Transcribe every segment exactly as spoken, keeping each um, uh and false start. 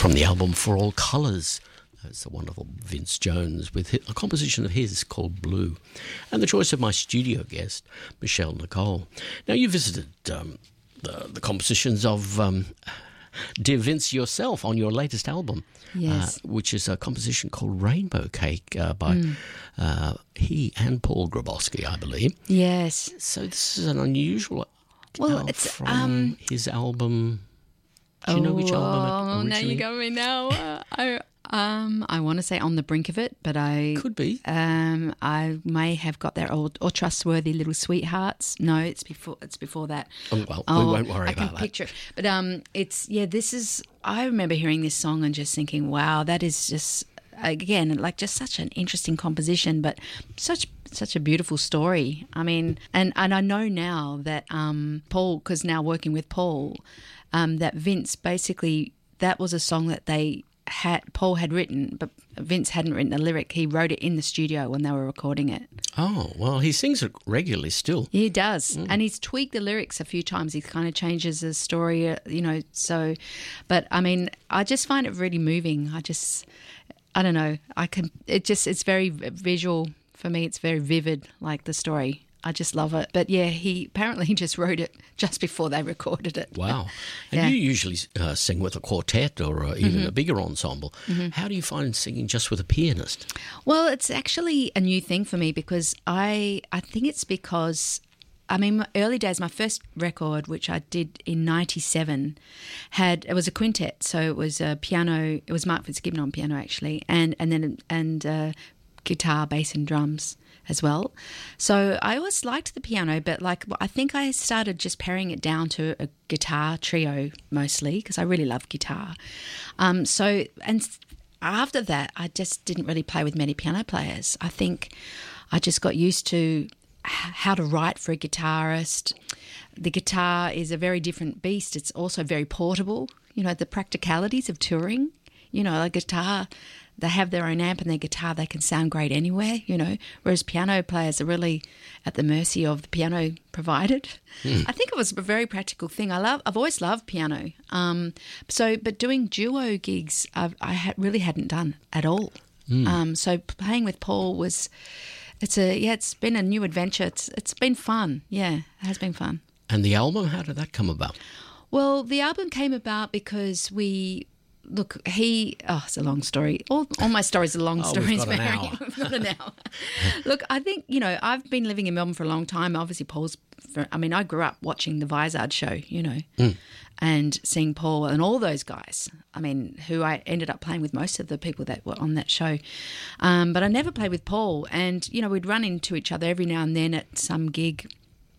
from the album For All Colours. It's the wonderful Vince Jones with a composition of his called Blue, and the choice of my studio guest, Michelle Nicole. Now, you visited um, the, the compositions of um, dear Vince yourself on your latest album, yes. uh, which is a composition called Rainbow Cake uh, by mm. uh, he and Paul Grabowski, I believe. Yes. So this is an unusual well, uh, it's, from um, his album. Do you oh, know which album it Oh, originally? now you got me now. Uh, I um I want to say On the Brink of It, but I could be. Um, I may have got that old or Trustworthy Little Sweethearts. No, it's before. It's before that. Oh well, oh, we won't worry I about can that. Picture it, but um, it's yeah. This is. I remember hearing this song and just thinking, wow, that is just again like just such an interesting composition, but such. Such a beautiful story. I mean, and, and I know now that um, Paul, because now working with Paul, um, that Vince basically, that was a song that they had, Paul had written, but Vince hadn't written a lyric. He wrote it in the studio when they were recording it. Oh, well, he sings it regularly still. He does. Mm. And he's tweaked the lyrics a few times. He kind of changes the story, uh, you know, so, but I mean, I just find it really moving. I just, I don't know, I can, it just, it's very visual. For me, it's very vivid, like the story. I just love it. But yeah, he apparently just wrote it just before they recorded it. Wow. And yeah. you usually uh, sing with a quartet or uh, even mm-hmm. a bigger ensemble. Mm-hmm. How do you find singing just with a pianist? Well, it's actually a new thing for me because I, I think it's because... I mean, my early days, my first record, which I did in ninety-seven, had it was a quintet. So it was a piano. It was Mark Fitzgibbon on piano, actually, and and then and uh, guitar, bass, and drums as well. So I always liked the piano, but like I think I started just paring it down to a guitar trio mostly because I really love guitar. Um, so and after that, I just didn't really play with many piano players. I think I just got used to how to write for a guitarist. The guitar is a very different beast. It's also very portable. You know, the practicalities of touring. You know, a guitar, they have their own amp and their guitar, they can sound great anywhere, you know, whereas piano players are really at the mercy of the piano provided. Mm. I think it was a very practical thing. I love, I've always loved piano. Um, so, but doing duo gigs, I've, I ha- really hadn't done at all. Mm. Um, so playing with Paul was... It's a yeah. It's been a new adventure. It's it's been fun. Yeah, it has been fun. And the album, how did that come about? Well, the album came about because we look. He oh, it's a long story. All all my stories are long oh, stories. We've got an Mary. hour. We've got an hour. Look, I think you know I've been living in Melbourne for a long time. Obviously, Paul's. For, I mean, I grew up watching the Vizard show. You know. Mm. And seeing Paul and all those guys, I mean, who I ended up playing with most of the people that were on that show. Um, but I never played with Paul. And, you know, we'd run into each other every now and then at some gig.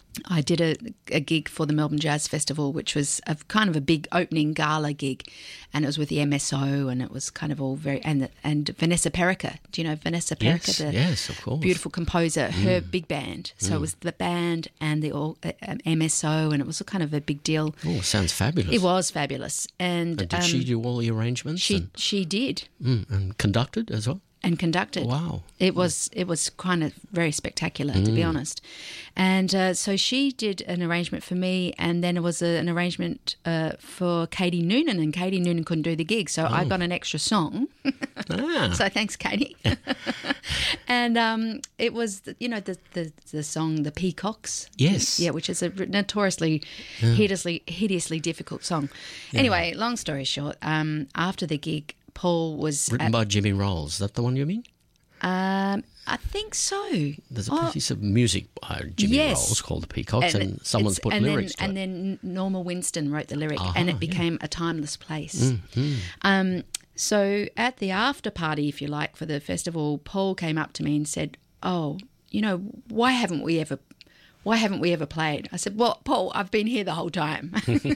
I did a, a gig for the Melbourne Jazz Festival, which was a kind of a big opening gala gig, and it was with the M S O, and it was kind of all very and and Vanessa Perica. Do you know Vanessa Perica? Yes, the yes, of course. Beautiful composer. Mm. Her big band. So mm. it was the band and the all, uh, M S O, and it was a kind of a big deal. Oh, sounds fabulous. It was fabulous. And, and did um, she do all the arrangements? She and, she did. Mm, and conducted as well. And conducted. Wow. It was it was kind of very spectacular, mm. to be honest. And uh, so she did an arrangement for me, and then it was a, an arrangement uh, for Katie Noonan, and Katie Noonan couldn't do the gig, so oh. I got an extra song. ah. So thanks, Katie. And um, it was, you know, the, the, the song The Peacocks. Yes. Yeah, which is a notoriously, yeah. hideously, hideously difficult song. Yeah. Anyway, long story short, um, after the gig, Paul was... Written at, by Jimmy Rolls. Is that the one you mean? Um, I think so. There's a oh, piece of music by Jimmy yes. Rolls called The Peacocks, and, and someone's put and lyrics then, to and it. then Norma Winston wrote the lyric, uh-huh, and it became yeah. A Timeless Place. Mm-hmm. Um, so at the after party, if you like, for the festival, Paul came up to me and said, oh, you know, why haven't we ever... Why haven't we ever played? I said, well, Paul, I've been here the whole time.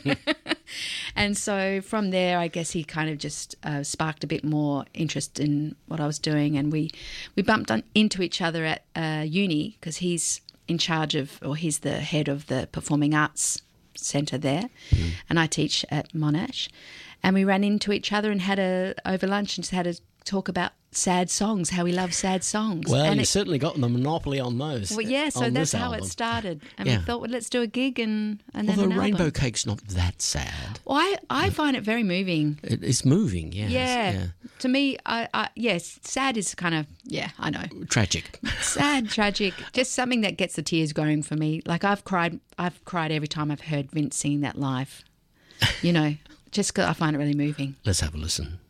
And so from there, I guess he kind of just uh, sparked a bit more interest in what I was doing. And we, we bumped on, into each other at uh, uni because he's in charge of, or he's the head of the Performing Arts Centre there. Mm. And I teach at Monash. And we ran into each other and had a, over lunch and just had a talk about sad songs, how he loves sad songs. Well, and you it, certainly got the monopoly on those. well, yeah, so on that's this how album. it started. And Yeah. we thought, well, let's do a gig and, and then Although an Rainbow album. Cake's not that sad. Well, I, I find it very moving. It, it's moving, yes. Yeah. yeah. To me, I, I yes, sad is kind of, yeah, I know. Tragic. Sad, tragic, just something that gets the tears going for me. Like I've cried, I've cried every time I've heard Vince singing that live. You know, just 'cause I find it really moving. Let's have a listen.